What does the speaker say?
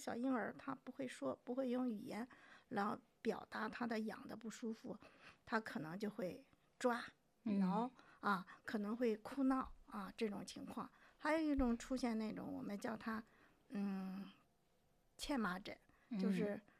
小婴儿他不会说，不会用语言来表达他的痒的不舒服，他可能就会抓挠啊，可能会哭闹啊，这种情况。还有一种出现那种我们叫它欠麻疹，就是